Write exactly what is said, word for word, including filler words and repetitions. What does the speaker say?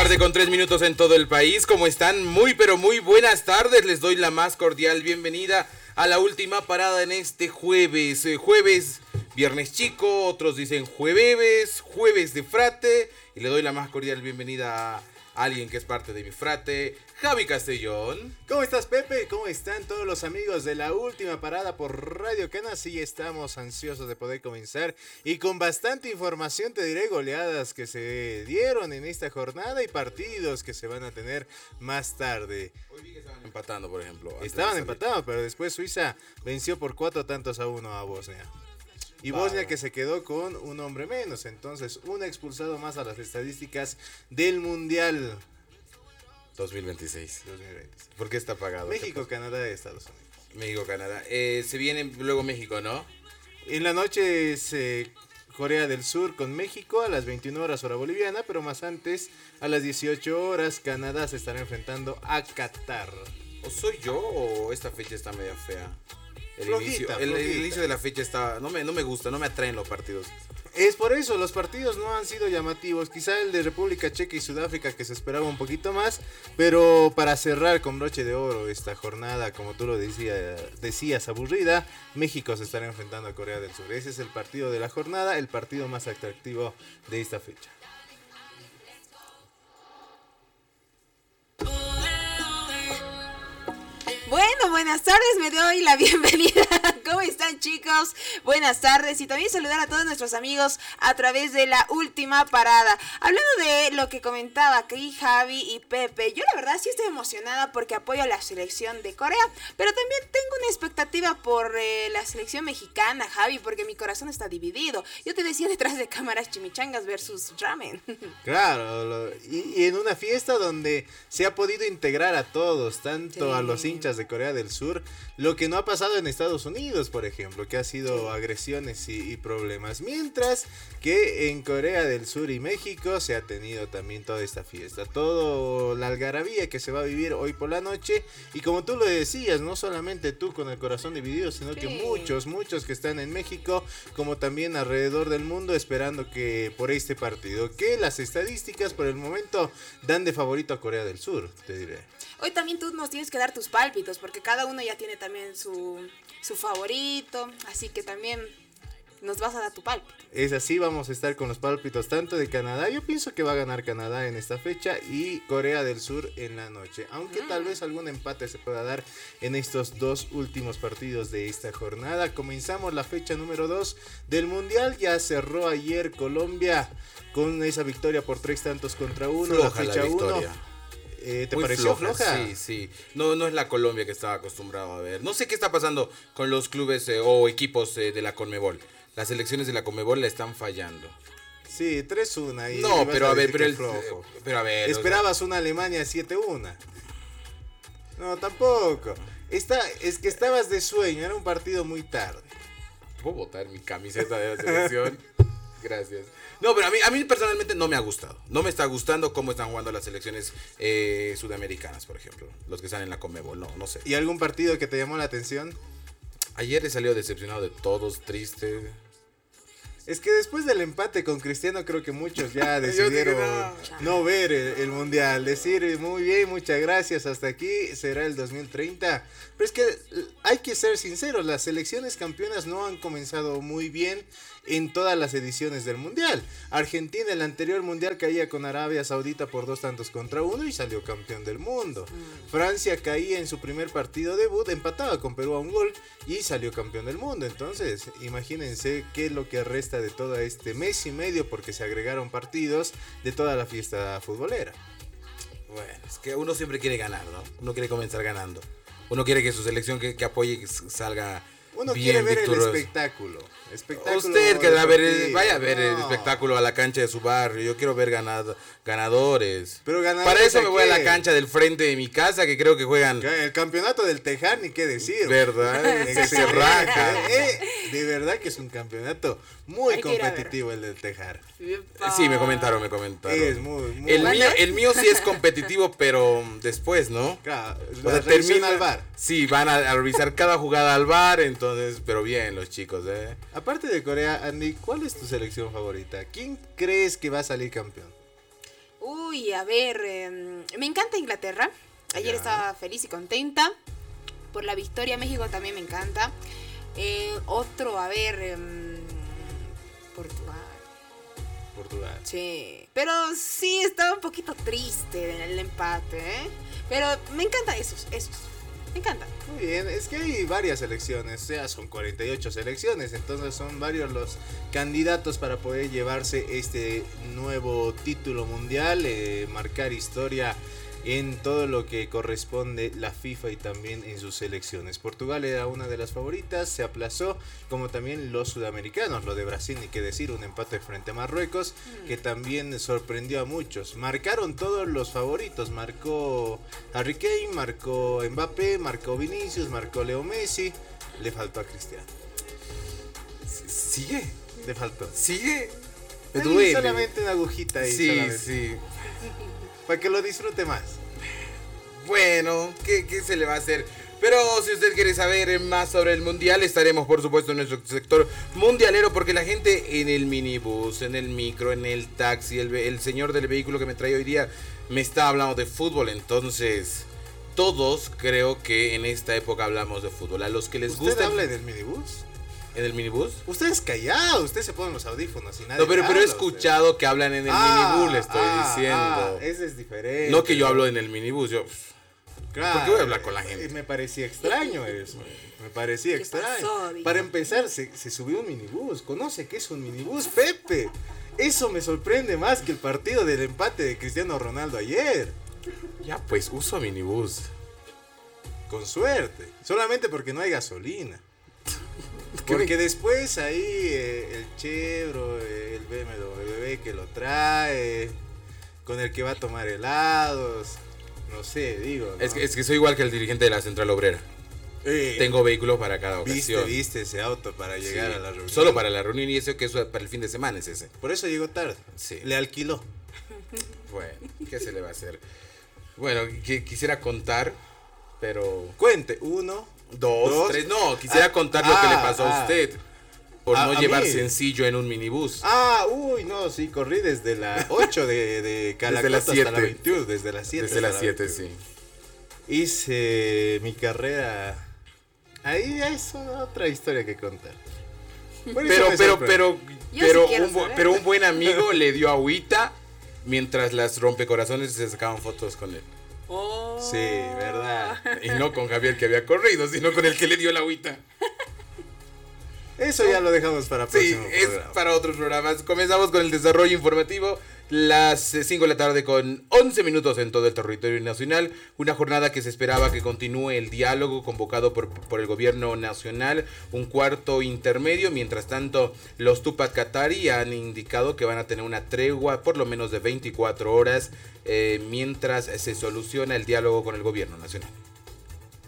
tarde con tres minutos en todo el país. ¿Cómo están? Muy pero muy buenas tardes. Les doy la más cordial bienvenida a la última parada en este jueves. Eh, jueves, viernes chico, otros dicen jueves, jueves de frate. Y le doy la más cordial bienvenida a alguien que es parte de mi frate, Javi Castellón. ¿Cómo estás, Pepe? ¿Cómo están todos los amigos de la última parada por Radio Cana? Sí, estamos ansiosos de poder comenzar y con bastante información, te diré, goleadas que se dieron en esta jornada y partidos que se van a tener más tarde. Hoy vi que estaban empatando, por ejemplo. Estaban de empatados, pero después Suiza venció por cuatro tantos a uno a Bosnia. Y vale. Bosnia que se quedó con un hombre menos, entonces un expulsado más a las estadísticas del Mundial dos mil veintiséis. dos mil veintiséis. ¿Por qué está apagado? México, Canadá y Estados Unidos. México, Canadá. Eh, se viene luego México, ¿no? En la noche es eh, Corea del Sur con México a las veintiuna horas hora boliviana, pero más antes a las dieciocho horas Canadá se estará enfrentando a Qatar. ¿O soy yo o esta fecha está media fea? El, flojita, inicio, el, el inicio de la fecha está no me, no me gusta, no me atraen los partidos. Es por eso, los partidos no han sido llamativos. Quizá el de República Checa y Sudáfrica que se esperaba un poquito más, pero para cerrar con broche de oro esta jornada, como tú lo decía, decías, aburrida, México se estará enfrentando a Corea del Sur. Ese es el partido de la jornada, el partido más atractivo de esta fecha. Bueno, buenas tardes, me doy la bienvenida. ¿Cómo están, chicos? Buenas tardes y también saludar a todos nuestros amigos a través de la última parada. Hablando de lo que comentaba aquí Javi y Pepe, yo la verdad sí estoy emocionada porque apoyo a la selección de Corea, pero también tengo una expectativa por eh, la selección mexicana, Javi, porque mi corazón está dividido. Yo te decía detrás de cámaras chimichangas versus ramen. Claro, lo, y, y en una fiesta donde se ha podido integrar a todos, tanto sí. a los hinchas de Corea del Sur, lo que no ha pasado en Estados Unidos, por ejemplo, que ha sido sí. agresiones y, y problemas, mientras que en Corea del Sur y México se ha tenido también toda esta fiesta, toda la algarabía que se va a vivir hoy por la noche, y como tú lo decías, no solamente tú con el corazón dividido, sino sí. que muchos, muchos que están en México, como también alrededor del mundo, esperando que por este partido, que las estadísticas por el momento dan de favorito a Corea del Sur, te diré. Hoy también tú nos tienes que dar tus pálpitos, porque cada uno ya tiene también su, su favorito, así que también nos vas a dar tu pálpito. Es así, vamos a estar con los pálpitos tanto de Canadá, yo pienso que va a ganar Canadá en esta fecha, y Corea del Sur en la noche, aunque mm. tal vez algún empate se pueda dar en estos dos últimos partidos de esta jornada. Comenzamos la fecha número dos del Mundial, ya cerró ayer Colombia con esa victoria por tres tantos contra uno, Floja la fecha uno. Eh, ¿Te Muy pareció floja? floja? Sí, sí. No, no es la Colombia que estaba acostumbrado a ver. No sé qué está pasando con los clubes eh, o equipos eh, de la Conmebol. Las selecciones de la Conmebol la están fallando. Sí, tres uno ahí. No, pero a, a ver, pero el, pero a ver. Esperabas o sea... una Alemania siete uno. No, tampoco. Está, es que estabas de sueño, era un partido muy tarde. ¿Puedo botar mi camiseta de la selección? Gracias. No, pero a mí, a mí personalmente no me ha gustado. No me está gustando cómo están jugando las selecciones eh, sudamericanas, por ejemplo. Los que están en la Conmebol, no, no sé. ¿Y algún partido que te llamó la atención? Ayer he salido decepcionado de todos, triste. Es que después del empate con Cristiano creo que muchos ya decidieron no. no ver el, el Mundial. Decir muy bien, muchas gracias, hasta aquí será el dos mil treinta. Pero es que hay que ser sinceros, las selecciones campeonas no han comenzado muy bien en todas las ediciones del Mundial. Argentina, el anterior Mundial, caía con Arabia Saudita por dos tantos contra uno y salió campeón del mundo. Mm. Francia caía en su primer partido debut, empataba con Perú a un gol y salió campeón del mundo. Entonces, imagínense qué es lo que resta de todo este mes y medio, porque se agregaron partidos de toda la fiesta futbolera. Bueno, es que uno siempre quiere ganar, ¿no? Uno quiere comenzar ganando. Uno quiere que su selección que, que apoye salga Uno bien quiere ver victorioso. el espectáculo. espectáculo Usted que va a ver el, vaya a ver no. el espectáculo a la cancha de su barrio. Yo quiero ver ganado, ganadores. Pero ganadores. Para eso me voy qué? a la cancha del frente de mi casa, que creo que juegan. El campeonato del Tejar, ni qué decir. ¿Verdad? Se, se raja. Eh, de verdad que es un campeonato muy competitivo el del Tejar. Sí, me comentaron, me comentaron. Es muy, muy el, mío, el mío sí es competitivo, pero después, ¿no? Claro, o sea, termina al bar. Sí, van a, a revisar cada jugada al bar, entonces, pero bien los chicos, ¿eh? Aparte de Corea, Andy, ¿cuál es tu selección favorita? ¿Quién crees que va a salir campeón? Uy, a ver, eh, me encanta Inglaterra. Ayer Ya. estaba feliz y contenta por la victoria. México también me encanta. Eh, otro, a ver, eh, Portugal. Portugal. Sí, pero sí estaba un poquito triste el empate, ¿eh? Pero me encantan esos, esos. Me encantan. Muy bien, es que hay varias selecciones, o sea, son cuarenta y ocho selecciones, entonces son varios los candidatos para poder llevarse este nuevo título mundial, eh, marcar historia en todo lo que corresponde la FIFA y también en sus selecciones. Portugal era una de las favoritas, se aplazó, como también los sudamericanos, lo de Brasil ni qué decir, un empate frente a Marruecos que también sorprendió a muchos. Marcaron todos los favoritos, marcó Harry Kane, marcó Mbappé, marcó Vinicius, marcó Leo Messi, le faltó a Cristiano. ¿Sigue? Le faltó. ¿Sigue? Me Ahí duele. solamente una agujita ahí. Sí, solamente, sí. para que lo disfrute más. Bueno, ¿qué, ¿qué se le va a hacer? Pero si usted quiere saber más sobre el mundial, estaremos por supuesto en nuestro sector mundialero, porque la gente en el minibús, en el micro, en el taxi, el, el señor del vehículo que me trae hoy día me está hablando de fútbol. Entonces, todos creo que en esta época hablamos de fútbol. A los que les ¿Usted gusta... habla en el minibús? ¿En el minibús? Usted es callado, usted se pone los audífonos y nadie No, pero, pero he habla, escuchado que hablan en el ah, minibús, le estoy ah, diciendo. Ah, ese es diferente. No que yo hablo en el minibús, yo... Claro, ¿Por qué voy a hablar con la gente? eh, Me parecía extraño eso. Me parecía ¿Qué extraño. pasó, digo? Para empezar, se, se subió un minibús. ¿Conoce qué es un minibús, Pepe? Eso me sorprende más que el partido del empate de Cristiano Ronaldo ayer. Ya, pues uso minibús. Con suerte. Solamente porque no hay gasolina. Porque después ahí eh, el Chevro, eh, el B M W que lo trae, con el que va a tomar helados, no sé, digo. ¿no? Es que, es que soy igual que el dirigente de la Central Obrera. Eh, Tengo vehículos para cada viste, ocasión. viste ese auto para llegar Sí, a la reunión. Solo para la reunión, y eso que es para el fin de semana es ese. Por eso llegó tarde. Sí. Le alquiló. Bueno, ¿qué se le va a hacer? Bueno, que quisiera contar, pero... Cuente, uno, Dos, dos. tres, no, quisiera Ah, contar lo que le ah, pasó a ah. usted. Por A- no a llevar mí. sencillo en un minibús. Ah, uy, no, sí, corrí desde la ocho de, de Calacoto las hasta siete. la veintiuno, desde las siete. Desde las hasta siete, veintiuno. sí. Hice mi carrera. Ahí es otra historia que contar. Por eso Pero, me pero, sorprende. pero, Yo pero, sí quiero un, bu- saber. pero un buen amigo le dio agüita mientras las rompecorazones se sacaban fotos con él. Oh. Sí, verdad. Y no con Javier que había corrido, sino con el que le dio la agüita. Eso ya lo dejamos para Sí, próximo es programa. para otros programas. Comenzamos con el desarrollo informativo. Las cinco de la tarde con once minutos en todo el territorio nacional. Una jornada que se esperaba que continúe el diálogo convocado por, por el gobierno nacional. Un cuarto intermedio. Mientras tanto, los Tupac Katari han indicado que van a tener una tregua por lo menos de veinticuatro horas eh, mientras se soluciona el diálogo con el gobierno nacional.